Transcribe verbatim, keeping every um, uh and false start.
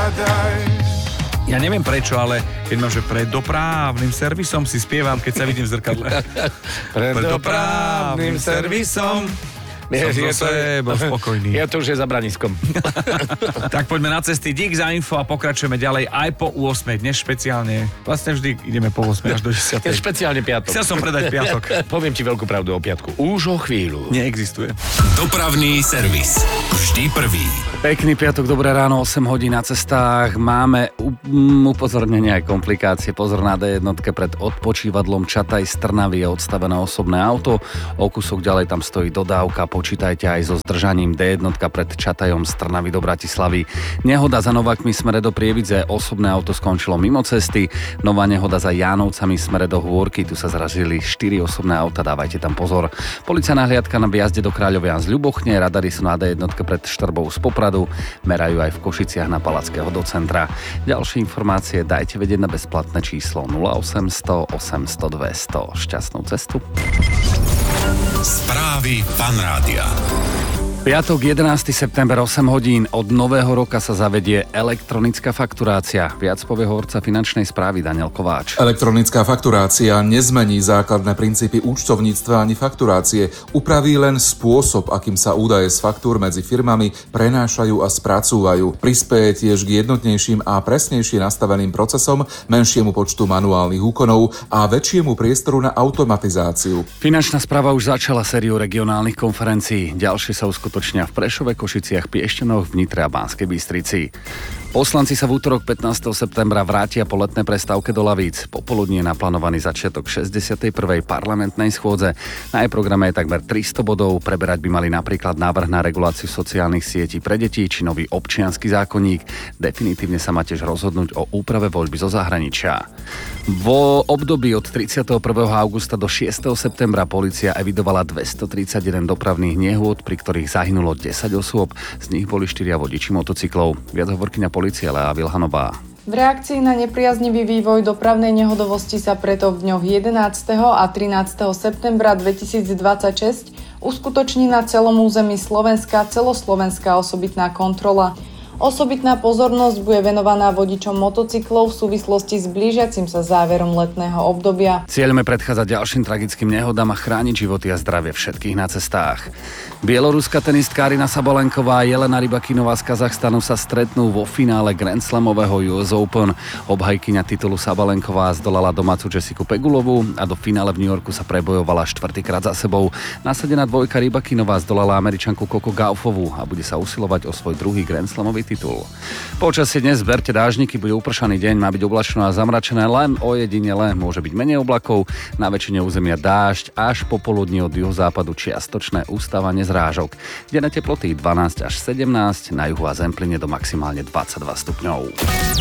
Ja neviem prečo, ale keď mám, že pred dopravným servisom si spievam, keď sa vidím v zrkadle. Pred dopravným servisom. Som zo seba spokojný. Ja to už je za braniskom. Tak poďme na cesty. Dík za info a pokračujeme ďalej aj po ôsmej. Dnes špeciálne. Vlastne vždy ideme po ôsmej až do desiatej. Je špeciálne piatok. Chcel som predať piatok. Poviem ti veľkú pravdu o piatku. Už o chvíľu. Neexistuje. Dopravný servis. Vždy prvý. Pekný piatok, dobré ráno, osem hodín na cestách. Máme upozornenie aj komplikácie. Pozor na dé jedna pred odpočívadlom Čataj z Trnavy je odstavené osobné auto. O kúsok ďalej tam stojí dodávka. Počítajte aj so zdržaním dé jedna pred Čatajom z Trnavy do Bratislavy. Nehoda za Novakmi smere do Prievidze. Osobné auto skončilo mimo cesty. Nová nehoda za Jánovcami smere do Hôrky. Tu sa zrazili štyri osobné auta. Dávajte tam pozor. Policajná hliadka na vjazde do Kráľovian z Ľubochne. Radary sú na dé jedna pred Štrbou z Popradu. Merajú aj v Košiciach na Palackého do centra. Ďalšie informácie dajte vedieť na bezplatné číslo nula osemsto osemsto dvesto. Šťastnú cestu. Správy Fan Rádia. Piatok jedenásteho september, osem hodín. Od nového roka sa zavedie elektronická fakturácia. Viac povie hovorca finančnej správy Daniel Kováč. Elektronická fakturácia nezmení základné princípy účtovníctva ani fakturácie. Upraví len spôsob, akým sa údaje z faktúr medzi firmami prenášajú a spracúvajú. Prispeje tiež k jednotnejším a presnejšie nastaveným procesom, menšiemu počtu manuálnych úkonov a väčšiemu priestoru na automatizáciu. Finančná správa už začala sériu regionálnych konferencií. Ďalšie sa uskutočnia v Prešove, Košiciach, Piešťanoch, v Nitre a Banskej Bystrici. Poslanci sa v útorok pätnásteho septembra vrátia po letnej prestávke do lavíc. Popoludní je naplánovaný začiatok šesťdesiatej prvej parlamentnej schôdze. Na jej programe je takmer tristo bodov. Preberať by mali napríklad návrh na reguláciu sociálnych sietí pre deti či nový občiansky zákonník. Definitívne sa má tiež rozhodnúť o úprave voľby zo zahraničia. Vo období od tridsiateho prvého augusta do šiesteho septembra polícia evidovala dvestotridsaťjeden dopravných nehôd, pri ktorých zahynulo desať osôb. Z nich boli štyria vodiči motocyklov. Viac hovorkyňa polície Lea Vilhanová. V reakcii na nepriaznivý vývoj dopravnej nehodovosti sa preto v dňoch jedenásteho a trinásteho septembra dvetisícdvadsaťšesť uskutoční na celom území Slovenska celoslovenská osobitná kontrola. Osobitná pozornosť bude venovaná vodičom motocyklov v súvislosti s blížiacim sa záverom letného obdobia. Cieľom je predchádzať ďalším tragickým nehodám a chrániť životy a zdravie všetkých na cestách. Bieloruská tenistka Aryna Sabalenková a Jelena Rybakinová z Kazachstanu sa stretnú vo finále Grand Slamového ú es Open. Obhajkyňa titulu Sabalenková zdolala domácu Jessiku Pegulovú a do finále v New Yorku sa prebojovala štvrtýkrát za sebou. Nasadená dvojka Rybakinová zdolala Američanku Coco Gaufovú a bude sa usilovať o svoj druhý Grand Slamový titul. Počasie dnes berte dážniky, bude upršaný deň, má byť oblačno a zamračené, len ojedinele môže byť menej oblakov, na väčšine územia dážď, až popoludní od juhozápadu čiastočné ústavanie zrážok. Denné teploty dvanásť až sedemnásť, na juhu a Zempline do maximálne dvadsaťdva stupňov.